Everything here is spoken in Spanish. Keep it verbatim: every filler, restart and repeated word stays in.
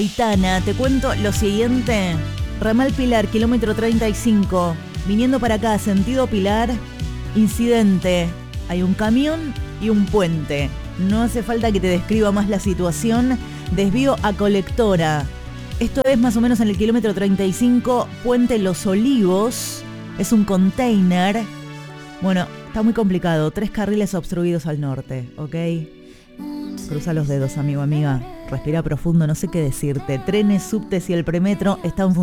Itana, te cuento lo siguiente. Ramal Pilar, kilómetro treinta y cinco. Viniendo para acá, sentido Pilar, incidente. Hay un camión y un puente. No hace falta que te describa más la situación. Desvío a Colectora. Esto es más o menos en el kilómetro treinta y cinco, Puente Los Olivos. Es un container. Bueno, está muy complicado. Tres carriles obstruidos al norte, ¿ok? Cruza los dedos, amigo, amiga. Respira profundo, no sé qué decirte. Trenes, subtes y el premetro están funcionando.